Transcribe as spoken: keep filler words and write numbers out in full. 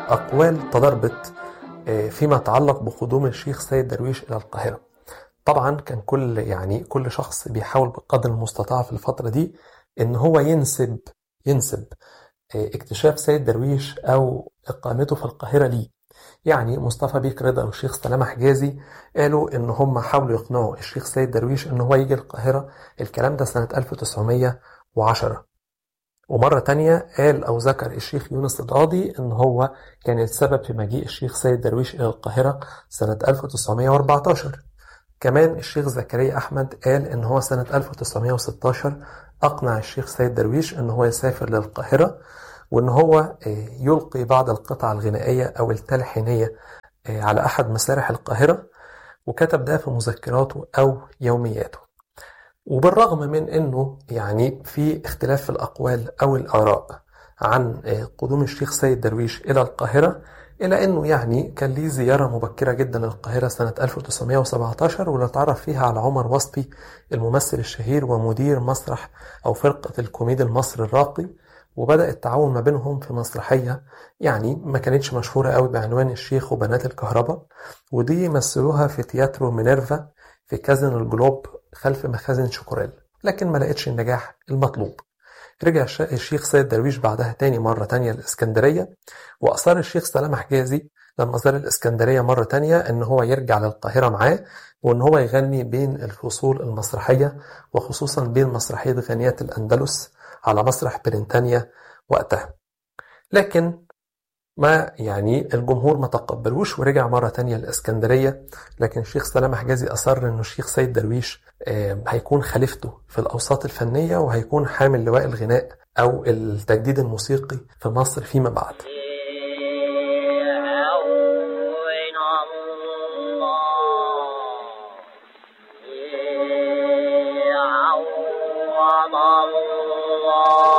أقوال تضاربت فيما يتعلق بقدوم الشيخ سيد درويش إلى القاهرة. طبعا كان كل يعني كل شخص بيحاول بقدر المستطاع في الفترة دي إن هو ينسب ينسب اكتشاف سيد درويش أو إقامته في القاهرة ليه. يعني مصطفى بيك رضا والشيخ سلامة حجازي قالوا إن هم حاولوا يقنعوا الشيخ سيد درويش إن هو يجي القاهرة، الكلام ده سنة ألف وتسعمية وعشرة. ومرة تانية قال أو ذكر الشيخ يونس القاضي إن هو كان السبب في مجيء الشيخ سيد درويش إلى القاهرة سنة ألف وتسعمية وأربعتاشر. كمان الشيخ زكريا أحمد قال إن هو سنة ألف وتسعمية وستاشر أقنع الشيخ سيد درويش إن هو يسافر للقاهرة وإن هو يلقي بعض القطع الغنائية أو التلحينية على أحد مسارح القاهرة، وكتب ده في مذكراته أو يومياته. وبالرغم من أنه يعني في اختلاف في الأقوال أو الآراء عن قدوم الشيخ سيد درويش إلى القاهرة، إلى أنه يعني كان ليه زيارة مبكرة جدا للقاهرة سنة ألف وتسعمية وسبعتاشر، واللي اتعرف فيها على عمر وصفي الممثل الشهير ومدير مسرح أو فرقة الكوميدي المصري الراقي، وبدأ التعاون ما بينهم في مسرحية يعني ما كانتش مشهورة قوي بعنوان الشيخ وبنات الكهرباء، ودي يمثلوها في تياترو مينيرفا في كازين الجلوب خلف مخازن شوكوريل، لكن ما لقتش النجاح المطلوب. رجع الشيخ سيد درويش بعدها تاني مرة تانية الإسكندرية، وأصر الشيخ سلامة حجازي لما زار الإسكندرية مرة تانية إن هو يرجع للقاهرة معاه، وإن هو يغني بين الفصول المسرحية، وخصوصا بين مسرحية غنيات الأندلس على مسرح بريطانيا وقتها. لكن ما يعني الجمهور ما تقبلوش ورجع مرة تانية الإسكندرية. لكن الشيخ سلامة حجازي أصر إنه الشيخ سيد درويش هيكون خليفته في الأوساط الفنية، وهيكون حامل لواء الغناء أو التجديد الموسيقي في مصر فيما بعد. الله